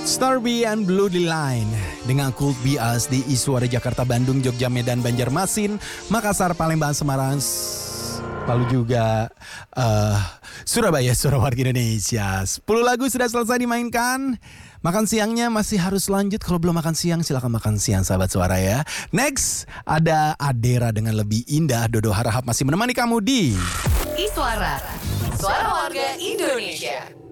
Starby and Blue Line dengan Could Be Us di Iswara Jakarta, Bandung, Jogja, Medan, Banjarmasin, Makassar, Palembang, Semarang, lalu juga Surabaya, suara warga Indonesia. 10 lagu sudah selesai dimainkan. Makan siangnya masih harus lanjut. Kalau belum makan siang silakan makan siang sahabat suara ya. Next ada Adera dengan Lebih Indah. Dodo Harahap masih menemani kamu di Iswara, suara warga Indonesia.